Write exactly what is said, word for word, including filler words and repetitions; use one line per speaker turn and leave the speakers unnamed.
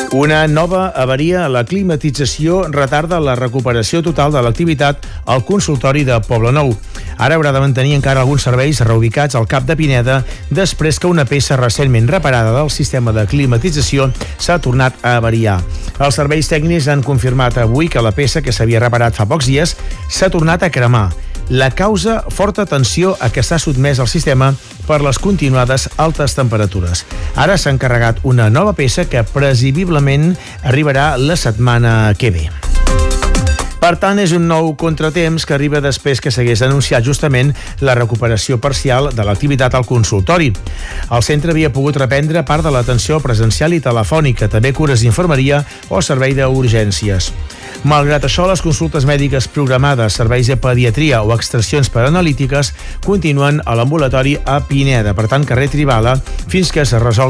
Una nova avaria a la climatització retarda la recuperació total de l'activitat al consultori de Poblenou. Ara haurà de mantenir encara alguns serveis reubicats al Cap de Pineda després que una peça recentment reparada del sistema de climatització s'ha tornat a avariar. Els serveis tècnics han confirmat avui que la peça que s'havia reparat fa pocs dies s'ha tornat a cremar. La causa, forta tensió a què està sotmès el sistema per les continuades altes temperatures. Ara s'ha encarregat una nova peça que presumiblement arribarà la setmana que ve. Per tant, és un nou contratemps que arriba després que s'hagués anunciat justament la recuperació parcial de l'activitat al consultori. El centre havia pogut reprendre part de l'atenció presencial i telefònica, també cures d'infermeria o servei d'urgències. Malgrat això, les consultes mèdiques programades, serveis de pediatria o extraccions per analítiques continuen a l'ambulatori a Pineda, per tant, carrer Tribala, fins que es resol